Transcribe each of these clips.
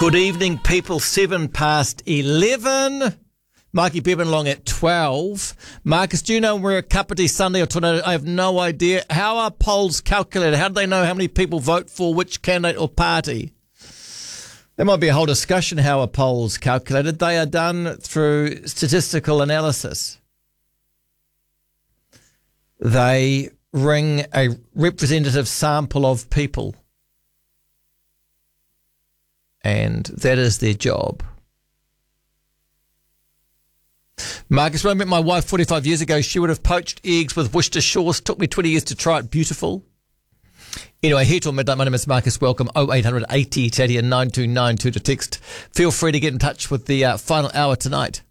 Good evening, people. 11:07. Mikey Bevan along at 12. Marcus, do you know we're a Kapiti Sunday or Tornado? I have no idea. How are polls calculated? How do they know how many people vote for which candidate or party? There might be a whole discussion how are polls calculated. They are done through statistical analysis. They ring a representative sample of people. And that is their job. Marcus, when I met my wife 45 years ago, she would have poached eggs with Worcester sauce. Took me 20 years to try it. Beautiful. Anyway, here till midnight. My name is Marcus. Welcome. 0800 80 Teddy and 9292 to text. Feel free to get in touch with the final hour tonight.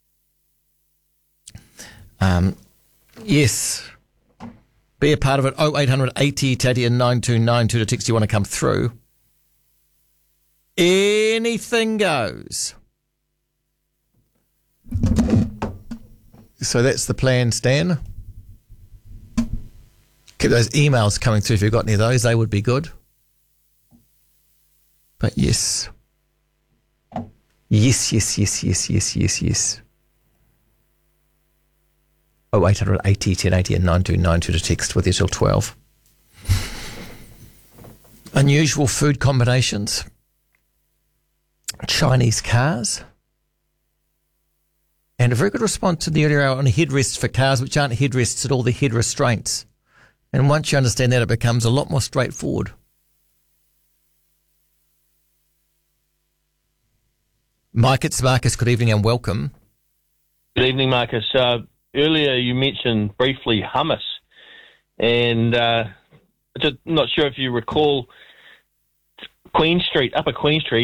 Yes. Be a part of it. 0800 80 Teddy and 9292 to text. You want to come through. Anything goes. So that's the plan, Stan. Keep those emails coming through if you've got any of those. They would be good. But yes. Yes. 0800 80 1080 and 9292 to text with you till 12. Unusual food combinations. Chinese cars. And a very good response to the earlier hour on headrests for cars, which aren't headrests at all, they're head restraints. And once you understand that, it becomes a lot more straightforward. Mike, it's Marcus. Good evening and welcome. Good evening, Marcus. Earlier you mentioned briefly hummus, and just not sure if you recall Upper Queen Street